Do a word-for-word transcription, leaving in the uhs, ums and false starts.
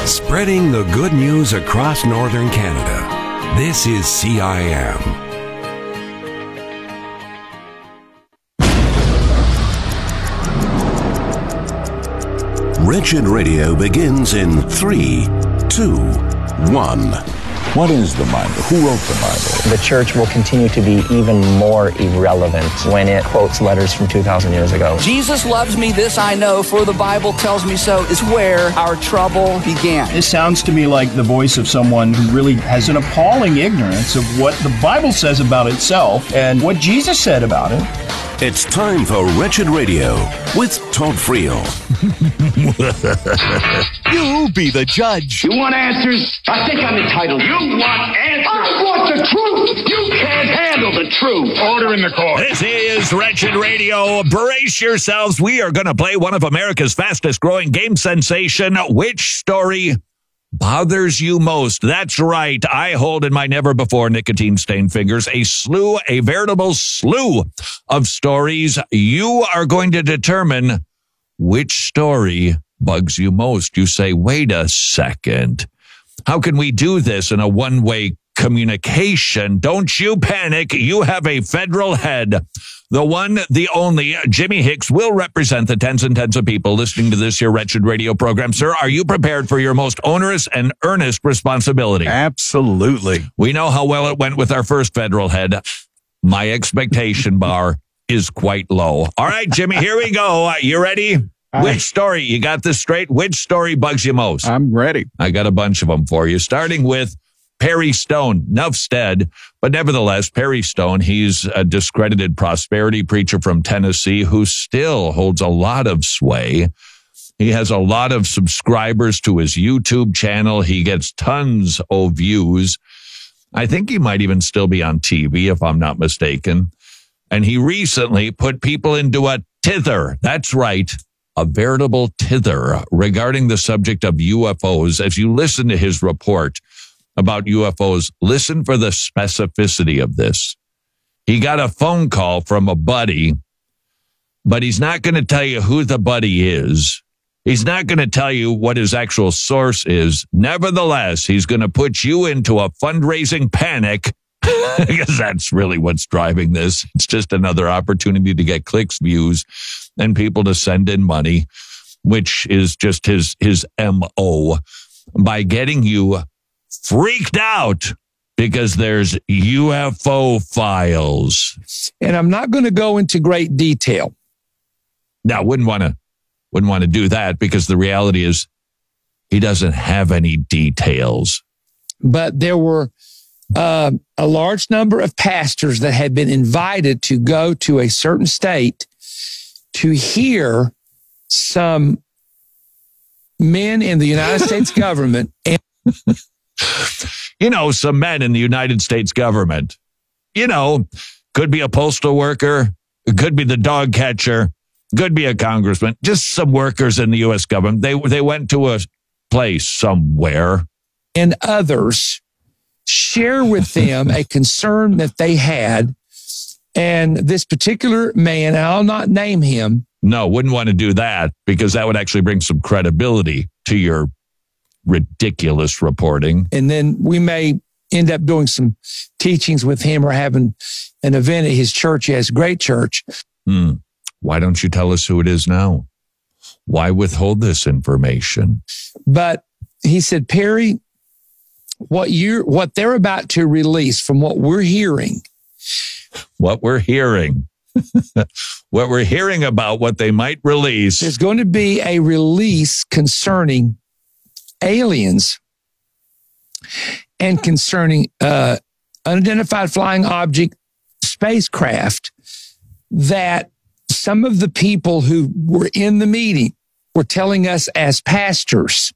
Spreading the good news across northern Canada. This is C I M. Wretched Radio begins in three, two, one. What is the Bible? Who wrote the Bible? The church will continue to be even more irrelevant when it quotes letters from two thousand years ago. Jesus loves me, this I know, for the Bible tells me so, is where our trouble began. It sounds to me like the voice of someone who really has an appalling ignorance of what the Bible says about itself and what Jesus said about it. It's time for Wretched Radio with Todd Friel. You be the judge. You want answers? I think I'm entitled. You want answers? I want the truth. You can't handle the truth. Order in the court. This is Wretched Radio. Brace yourselves. We are going to play one of America's fastest growing game sensation. Which story bothers you most? That's right. I hold in my never-before nicotine-stained fingers a slew, a veritable slew of stories. You are going to determine which story bugs you most. You say, wait a second. How can we do this in a one-way communication? Don't you panic. You have a federal head. The one, the only, Jimmy Hicks will represent the tens and tens of people listening to this here Wretched Radio program. Sir, are you prepared for your most onerous and earnest responsibility? Absolutely. We know how well it went with our first federal head. My expectation bar is quite low. All right, Jimmy, here we go. You ready? I, Which story? You got this straight? Which story bugs you most? I'm ready. I got a bunch of them for you, starting with Perry Stone, Nuffstead, but nevertheless, Perry Stone, he's a discredited prosperity preacher from Tennessee who still holds a lot of sway. He has a lot of subscribers to his YouTube channel. He gets tons of views. I think he might even still be on T V, if I'm not mistaken. And he recently put people into a tither. That's right. A veritable tither regarding the subject of U F Os. As you listen to his report about U F Os, listen for the specificity of this. He got a phone call from a buddy, but he's not going to tell you who the buddy is. He's not going to tell you what his actual source is. Nevertheless, he's going to put you into a fundraising panic because that's really what's driving this. It's just another opportunity to get clicks, views, and people to send in money, which is just his, his M O, by getting you freaked out because there's U F O files. And I'm not going to go into great detail. Now, wouldn't want to wouldn't want to do that because the reality is he doesn't have any details. But there were uh, a large number of pastors that had been invited to go to a certain state to hear some men in the United States government. And you know, some men in the United States government, you know, could be a postal worker, could be the dog catcher, could be a congressman, just some workers in the U S government. They, they went to a place somewhere. And others share with them a concern that they had. And this particular man, and I'll not name him. No, wouldn't want to do that because that would actually bring some credibility to your ridiculous reporting. And then we may end up doing some teachings with him or having an event at his church. He has a great church. Hmm. Why don't you tell us who it is now? Why withhold this information? But he said, Perry, what you're, what they're about to release from what we're hearing. What we're hearing. What we're hearing about what they might release. There's going to be a release concerning aliens and concerning uh, unidentified flying object spacecraft that some of the people who were in the meeting were telling us as pastors